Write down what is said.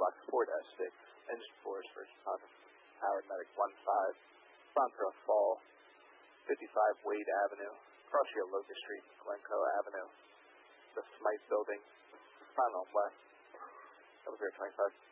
Box 4-6, engine 4 is for Howard Medic 1-5, Fontra Fall, 55 Wade Avenue, across here Locust Street, Glencoe Avenue, the Smythe Building, final west, 0025.